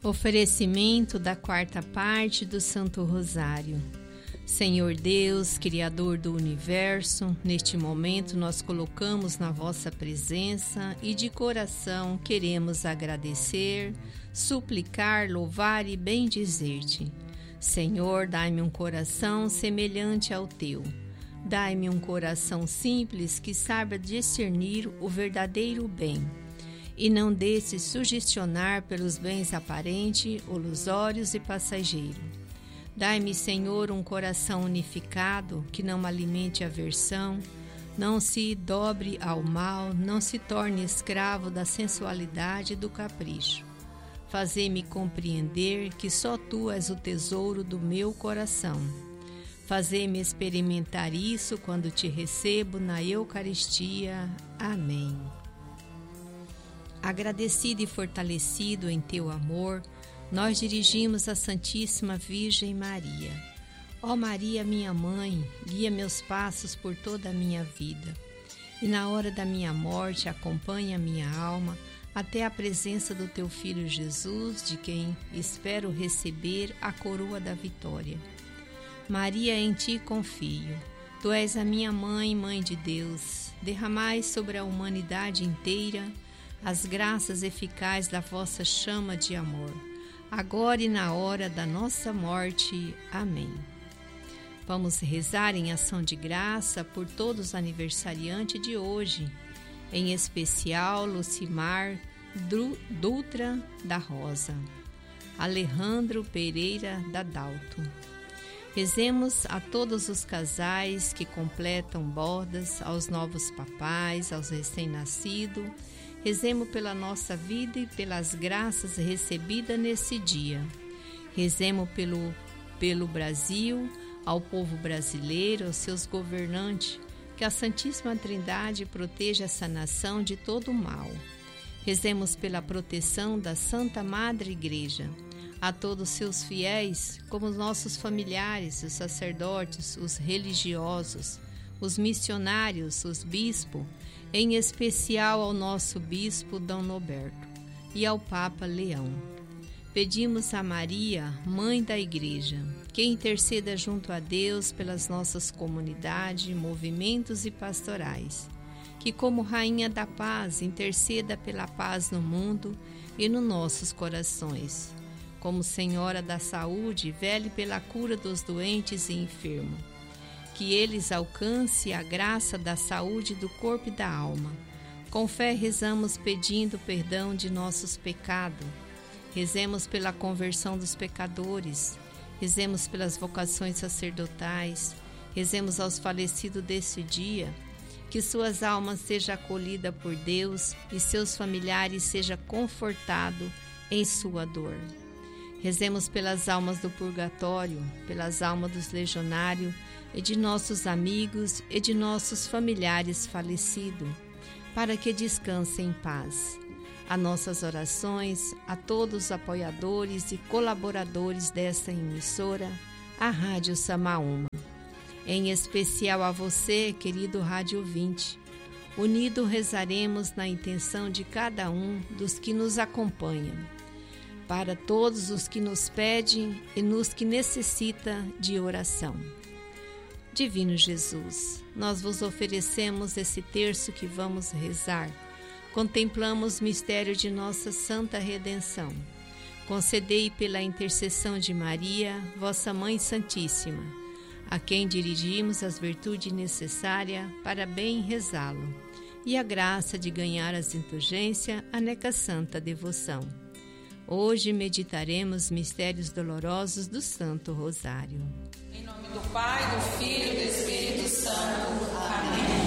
Oferecimento da quarta parte do Santo Rosário. Senhor Deus, Criador do Universo, neste momento nós colocamos na vossa presença e de coração queremos agradecer, suplicar, louvar e bendizer-te. Senhor, dai-me um coração semelhante ao teu. Dai-me um coração simples que saiba discernir o verdadeiro bem e não deixe sugestionar pelos bens aparentes, ilusórios e passageiros. Dai-me, Senhor, um coração unificado que não alimente aversão, não se dobre ao mal, não se torne escravo da sensualidade e do capricho. Fazei-me compreender que só Tu és o tesouro do meu coração. Fazei-me experimentar isso quando Te recebo na Eucaristia. Amém. Agradecido e fortalecido em Teu amor, nós dirigimos à Santíssima Virgem Maria. Ó Maria, minha mãe, guia meus passos por toda a minha vida. E na hora da minha morte, acompanha a minha alma até a presença do Teu Filho Jesus, de quem espero receber a coroa da vitória. Maria, em Ti confio. Tu és a minha mãe, Mãe de Deus. Derramai sobre a humanidade inteira as graças eficazes da vossa chama de amor, agora e na hora da nossa morte. Amém. Vamos rezar em ação de graça por todos os aniversariantes de hoje, em especial Lucimar Dutra da Rosa, Alejandro Pereira da Dalto. Rezemos a todos os casais que completam bodas, aos novos papais, aos recém-nascidos. Rezemos pela nossa vida e pelas graças recebidas nesse dia. Rezemos pelo Brasil, ao povo brasileiro, aos seus governantes, que a Santíssima Trindade proteja essa nação de todo o mal. Rezemos pela proteção da Santa Madre Igreja, a todos seus fiéis, como os nossos familiares, os sacerdotes, os religiosos, os missionários, os bispos, em especial ao nosso bispo Dom Norberto e ao Papa Leão. Pedimos a Maria, Mãe da Igreja, que interceda junto a Deus pelas nossas comunidades, movimentos e pastorais, que como Rainha da Paz interceda pela paz no mundo e nos nossos corações. Como Senhora da Saúde, vele pela cura dos doentes e enfermos. Que eles alcancem a graça da saúde do corpo e da alma. Com fé rezamos pedindo perdão de nossos pecados. Rezemos pela conversão dos pecadores. Rezemos pelas vocações sacerdotais. Rezemos aos falecidos desse dia. Que suas almas sejam acolhidas por Deus e seus familiares sejam confortados em sua dor. Rezemos pelas almas do purgatório, pelas almas dos legionários e de nossos amigos e de nossos familiares falecidos, para que descansem em paz. A nossas orações a todos os apoiadores e colaboradores desta emissora, a Rádio Samaúma. Em especial a você, querido rádio ouvinte. Unido rezaremos na intenção de cada um dos que nos acompanham, para todos os que nos pedem e nos que necessitam de oração. Divino Jesus, nós vos oferecemos esse terço que vamos rezar. Contemplamos o mistério de nossa santa redenção. Concedei pela intercessão de Maria, vossa Mãe Santíssima, a quem dirigimos as virtudes necessárias para bem rezá-lo, e a graça de ganhar as indulgências a neca santa devoção. Hoje meditaremos mistérios dolorosos do Santo Rosário. Em nome do Pai, do Filho e do Espírito Santo. Amém.